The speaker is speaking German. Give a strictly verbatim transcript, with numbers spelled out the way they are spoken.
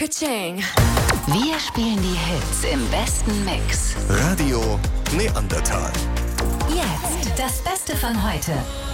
Ka-ching. Wir spielen die Hits im besten Mix. Radio Neandertal. Jetzt das Beste von heute.